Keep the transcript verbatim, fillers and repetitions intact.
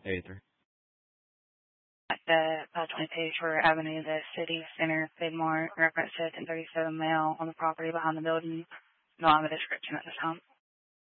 eighty-three. The uh, twenty page for Avenue, the City Center, Fidmore, reference to ten thirty-seven mail on the property behind the building. No, I have a description at this time.